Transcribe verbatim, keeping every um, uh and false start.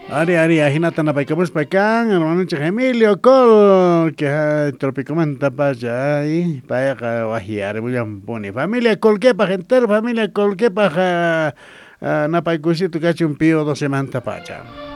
Ari, ari, ahinata na paikamos paikan, hermano Emilio Col, que ha tropicomanta para ahí, para guajiar, muy ampuni. Familia Colquepa, gente, familia Colquepa, na paikusi tu cacho un pío dos semanas pacha.